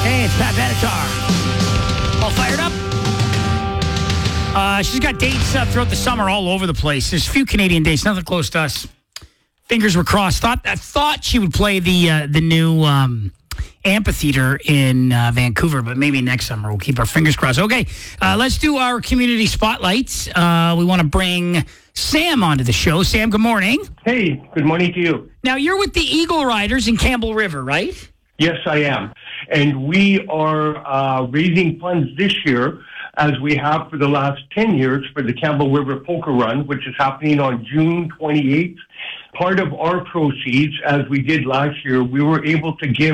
Hey, it's Pat Benatar. All fired up? She's got dates throughout the summer all over the place. There's a few Canadian dates, nothing close to us. Fingers were crossed. I thought she would play the new amphitheater in Vancouver, but maybe next summer. We'll keep our fingers crossed. Okay, let's do our community spotlights. We want to bring Sam onto the show. Sam, good morning. Hey, good morning to you. Now, you're with the Eagle Riders in Campbell River, right? Yes, I am. And we are raising funds this year, as we have for the last 10 years, for the Campbell River Polka Run, which is happening on June 28th. Part of our proceeds, as we did last year, we were able to give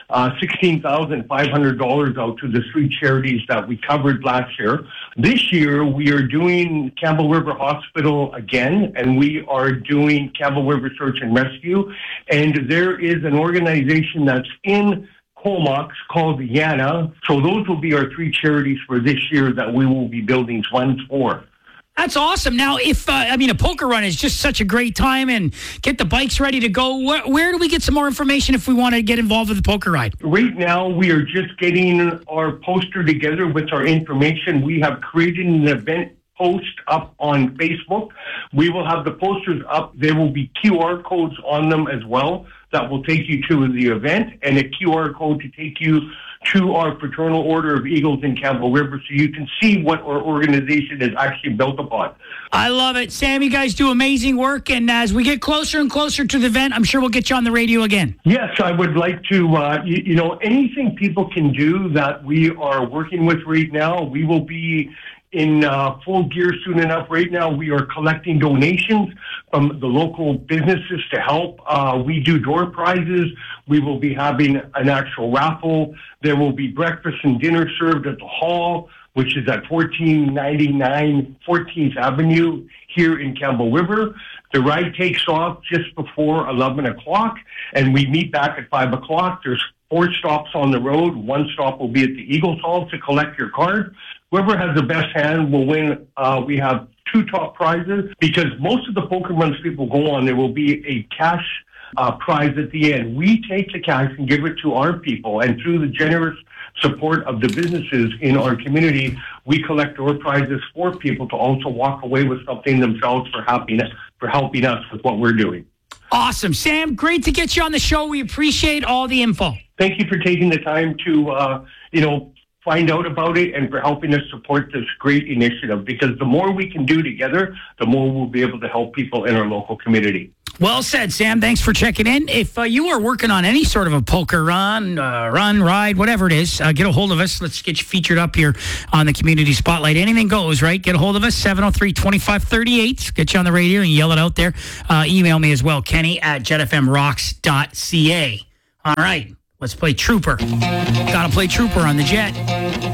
$16,500 out to the three charities that we covered last year. This year, we are doing Campbell River Hospital again, and we are doing Campbell River Search and Rescue. And there is an organization that's in Comox called YANA. So those will be our three charities for this year that we will be building funds for. That's awesome. Now, if a polka run is just such a great time and get the bikes ready to go, where do we get some more information if we want to get involved with the polka ride? Right now, we are just getting our poster together with our information. We have created an event post up on Facebook. We will have the posters up. There will be QR codes on them as well that will take you to the event, and a QR code to take you to our Fraternal Order of Eagles in Campbell River, so you can see what our organization is actually built upon. I love it. Sam, you guys do amazing work, and as we get closer and closer to the event, I'm sure we'll get you on the radio again. Yes, I would like to, anything people can do that we are working with right now, we will be in full gear soon enough. Right now, we are collecting donations from the local businesses to help. We do door prizes. We will be having an actual raffle. There will be breakfast and dinner served at the hall, which is at 1499 14th Avenue here in Campbell River. The ride takes off just before 11 o'clock, and we meet back at 5 o'clock. There's 4 stops on the road. 1 stop will be at the Eagles Hall to collect your card. Whoever has the best hand will win. We have 2 top prizes, because most of the poker runs people go on, there will be a cash prize at the end. We take the cash and give it to our people, and through the generous support of the businesses in our community, we collect our prizes for people to also walk away with something themselves for helping us with what we're doing. Awesome. Sam, great to get you on the show. We appreciate all the info. Thank you for taking the time to, find out about it and for helping us support this great initiative, because the more we can do together, the more we'll be able to help people in our local community. Well said, Sam. Thanks for checking in. If you are working on any sort of a polka run, ride, whatever it is, get a hold of us. Let's get you featured up here on the Community Spotlight. Anything goes, right? Get a hold of us, 703-2538. Get you on the radio and yell it out there. Email me as well, Kenny@jetfmrocks.ca. All right, let's play Trooper. Got to play Trooper on the Jet.